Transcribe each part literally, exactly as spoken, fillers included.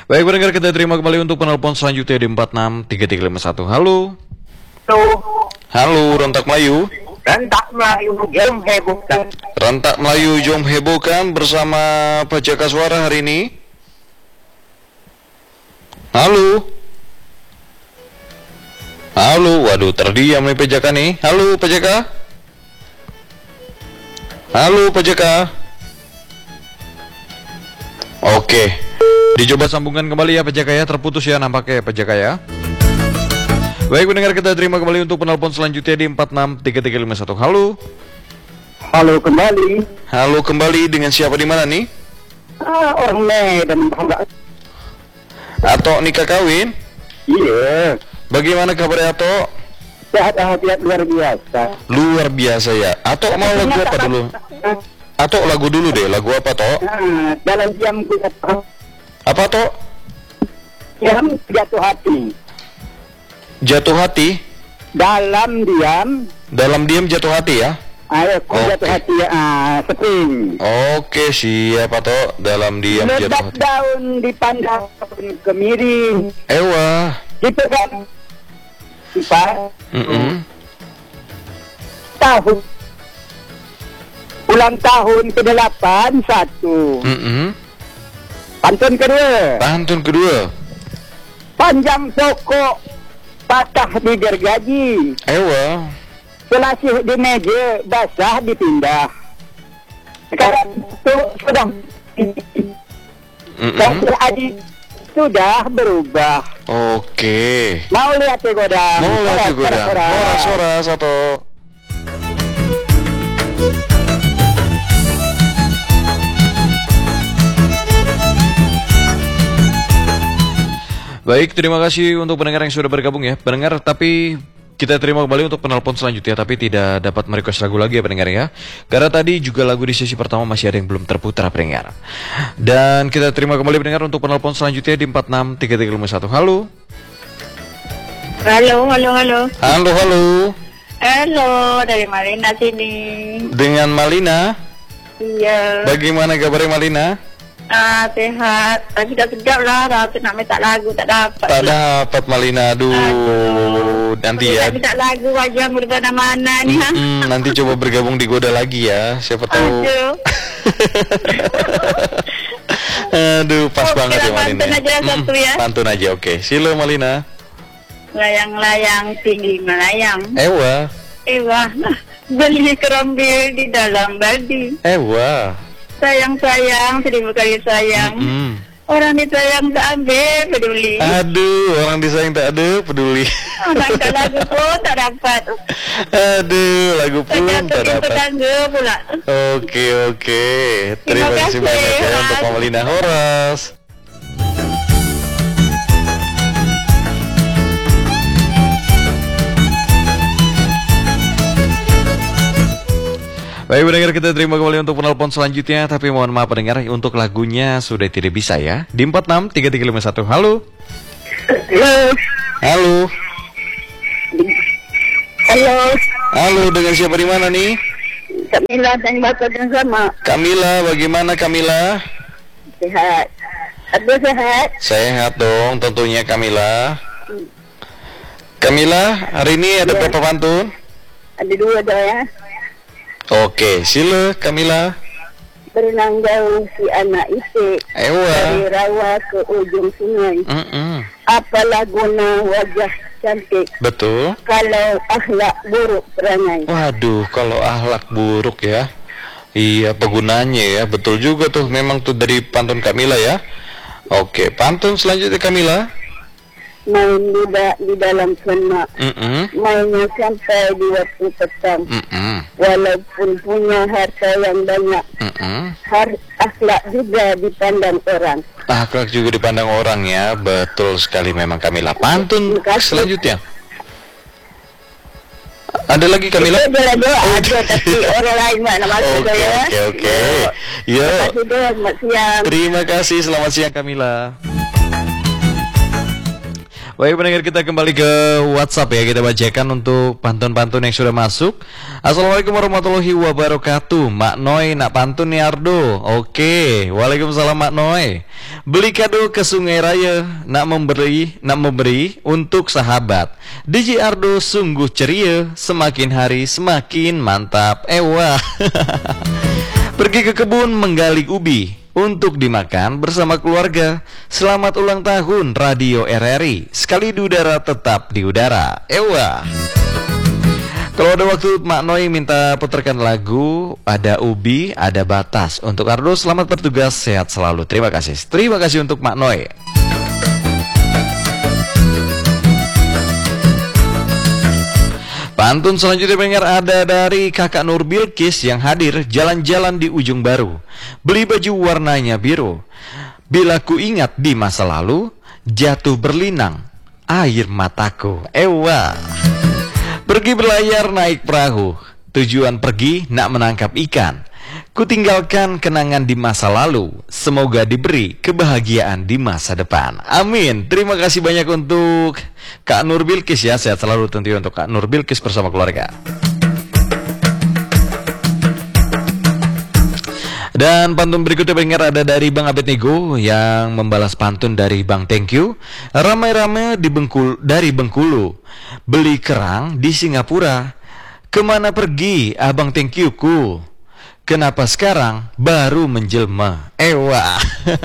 Baik pendengar, kita terima kembali untuk penelpon selanjutnya di empat enam tiga tiga lima satu. Halo. Halo. Halo, Rentak Melayu. Rentak Melayu jom hebohkan. Rentak Melayu jom hebohkan bersama Pak Jaka Suara hari ini. Halo. Halo, waduh terdiam nih Pak Jaka nih. Halo Pak Jaka. Halo Pak Jaka. Oke, dicoba sambungkan kembali ya Pak Jaka ya, terputus ya nampaknya Pak Jaka ya. Baik pendengar, kita terima kembali untuk penelpon selanjutnya di empat enam tiga tiga lima satu. Halo. Halo kembali. Halo kembali, dengan siapa di mana nih? Ah, orang Medan enggak. Ato nikah kawin? Iya. Bagaimana kabarnya Ato? Sehat hati luar biasa. Luar biasa ya. Ato mau lagu apa dulu? Ato lagu dulu deh, lagu apa Tok? Nah, dalam diam kita Apa Tok? diam jatuh hati. Jatuh hati? Dalam diam. Dalam diam jatuh hati ya? Ayo, kok Oke. jatuh hati ya? Ah, spring. Oke, siap Tok. Dalam diam jatuh Ledak hati. daun dipandang kemiring. Ewa. Dipegang. Sifat. Mm-mm. Tahun. Ulang tahun ke delapan satu. Mm-mm. Pantun kedua. Pantun kedua. Panjang pokok, patah di gergaji. Ewa. Selasih di meja, basah dipindah. Sekarang itu sudah Mm-mm. Dokter Adi sudah berubah. Oke. Mau lihat ya godang? Mau lihat juga dah. Sorak-sorak. Suara satu. Baik, terima kasih untuk pendengar yang sudah bergabung ya. Pendengar, tapi kita terima kembali untuk penelpon selanjutnya, tapi tidak dapat merequest lagu lagi ya pendengar ya. Karena tadi juga lagu di sesi pertama masih ada yang belum terputar pendengar. Dan kita terima kembali pendengar untuk penelpon selanjutnya di empat enam tiga tiga lima satu. Halo. Halo, halo, halo. Halo, halo. Halo, dari Malina sini. Dengan Malina. Iya. Bagaimana kabarnya Malina? Ah, sehat. Tapi dah sedap lah, tapi nak minta lagu tak dapat. Tak dapat Malina, aduh. Aduh. Nanti ya. Tak minta lagu wajah muda pada mana ni, ha? Mm-mm, nanti coba bergabung di Goda lagi ya, siapa tahu. Aduh. Aduh, pas Oke banget lah, ya Malina. pantun aja satu ya. Pantun aja, oke. Silo Malina. Layang-layang tinggi melayang. Ewa. Ewa, nah, beli kerambil di dalam baldi. Ewa. Sayang-sayang, seribu kali sayang. Mm-mm. Orang disayang tak ambil peduli. Aduh, orang disayang tak ada peduli. Orang tak lagu pun tak dapat. Aduh, lagu pun tak Terjatuhin dapat. tetangga pula. Oke, oke. Terima Terima kasih kasih, banyak ya Mas. untuk Malina Horas. Baik pendengar, kita terima kembali untuk penelpon selanjutnya. Tapi mohon maaf pendengar, untuk lagunya sudah tidak bisa ya. Di empat enam tiga tiga lima satu. Halo. Halo. Halo. Halo. Halo, dengan siapa di mana nih? Kamila dan Bapak yang sama. Kamila, bagaimana Kamila? Sehat. Aduh sehat. Sehat dong tentunya Kamila. Kamila, hari ini ada Ya. berapa pantun? Ada dua dah ya. Oke, sila Kamila. Berenang jauh si anak isi dari Ewa. rawa ke ujung sungai. Mm-mm. Apalah guna wajah cantik Betul. kalau akhlak buruk perangai. Waduh, kalau akhlak buruk ya. Iya, penggunanya ya. Betul juga tuh, memang tuh dari pantun Kamila ya. Oke, pantun selanjutnya Kamila. Main muda di dalam semak, Mm-mm. mainnya sampai di waktu petang. Mm-mm. Walaupun punya harta yang banyak, Mm-mm. har akhlak juga dipandang orang. Akhlak juga dipandang orang ya. Betul sekali memang Kamila. Pantun Terima kasih. selanjutnya. Ada lagi Kamila? Itu adalah doa ada, tapi orang lain mana maksud Oke, saya. oke, oke. Yo. Terima kasih doa, selamat siang. Terima kasih, selamat siang Kamila. Baik pendengar, kita kembali ke WhatsApp ya. Kita bacakan untuk pantun-pantun yang sudah masuk. Assalamualaikum warahmatullahi wabarakatuh. Mak Noy nak pantun nih Ardo. Oke, waalaikumsalam Mak Noy. Beli kado ke Sungai Raya, nak memberi, nak memberi untuk sahabat. D J Ardo sungguh ceria, semakin hari semakin mantap. Ewa. Pergi ke kebun menggali ubi untuk dimakan bersama keluarga. Selamat ulang tahun Radio R R I. Sekali di udara tetap di udara. Ewa. Kalau ada waktu Mak Noy minta putarkan lagu Ada Ubi, Ada Batas untuk Ardo. Selamat bertugas, sehat selalu. Terima kasih. Terima kasih untuk Mak Noy. Pantun selanjutnya pendengar ada dari Kakak Nur Bilkis yang hadir jalan-jalan di ujung baru. Beli baju warnanya biru. Bila ku ingat di masa lalu, jatuh berlinang air mataku. Ewa. Pergi berlayar naik perahu. Tujuan pergi nak menangkap ikan. Ku tinggalkan kenangan di masa lalu. Semoga diberi kebahagiaan di masa depan. Amin. Terima kasih banyak untuk Kak Nur Bilkis ya. Sehat selalu tentunya untuk Kak Nur Bilkis bersama keluarga. Dan pantun berikutnya pendengar ada dari Bang Abednego yang membalas pantun dari Bang Thank You. Ramai-ramai di Bengkulu, dari Bengkulu. Beli kerang di Singapura. Kemana pergi Abang Thank You ku? Kenapa sekarang baru menjelma? Ewa.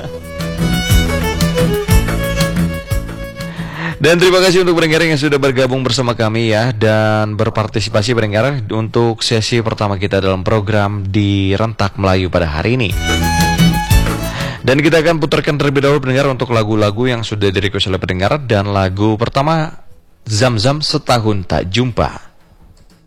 Dan terima kasih untuk pendengar yang sudah bergabung bersama kami ya, dan berpartisipasi pendengar untuk sesi pertama kita dalam program di Rentak Melayu pada hari ini. Dan kita akan putarkan terlebih dahulu pendengar untuk lagu-lagu yang sudah di-request oleh pendengar. Dan lagu pertama, Zam Zam Setahun Tak Jumpa.